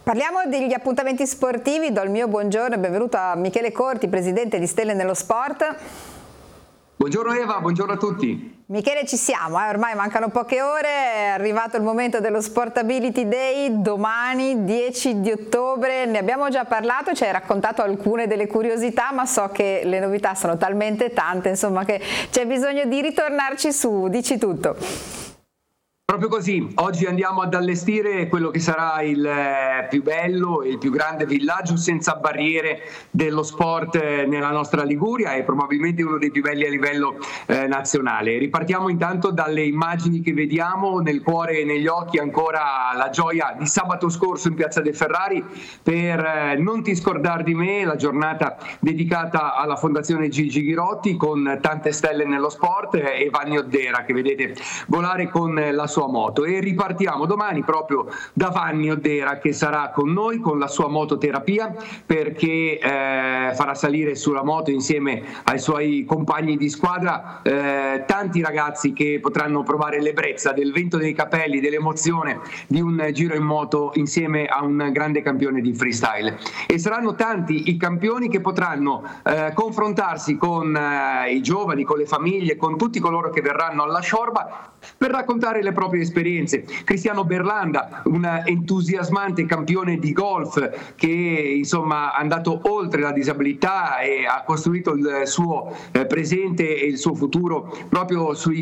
Parliamo degli appuntamenti sportivi, do il mio buongiorno e benvenuto a Michele Corti, presidente di Stelle nello Sport. Buongiorno Eva, buongiorno a tutti. Michele, ci siamo, ormai mancano poche ore, è arrivato il momento dello Sportability Day, domani 10 di ottobre, ne abbiamo già parlato, ci hai raccontato alcune delle curiosità, ma so che le novità sono talmente tante, insomma, che c'è bisogno di ritornarci su, dici tutto. Proprio così, oggi andiamo ad allestire quello che sarà il più bello e il più grande villaggio senza barriere dello sport nella nostra Liguria e probabilmente uno dei più belli a livello nazionale. Ripartiamo intanto dalle immagini che vediamo, nel cuore e negli occhi ancora la gioia di sabato scorso in Piazza del Ferrari per Non ti scordar di me, la giornata dedicata alla Fondazione Gigi Ghirotti con tante stelle nello sport e Vanni Oddera che vedete volare con la sua moto, e ripartiamo domani proprio da Vanni Oddera che sarà con noi con la sua mototerapia perché farà salire sulla moto insieme ai suoi compagni di squadra tanti ragazzi che potranno provare l'ebbrezza del vento nei capelli, dell'emozione di un giro in moto insieme a un grande campione di freestyle, e saranno tanti i campioni che potranno confrontarsi con i giovani, con le famiglie, con tutti coloro che verranno alla Sciorba per raccontare le proprie esperienze. Cristiano Berlanda, un entusiasmante campione di golf che insomma è andato oltre la disabilità e ha costruito il suo presente e il suo futuro proprio sui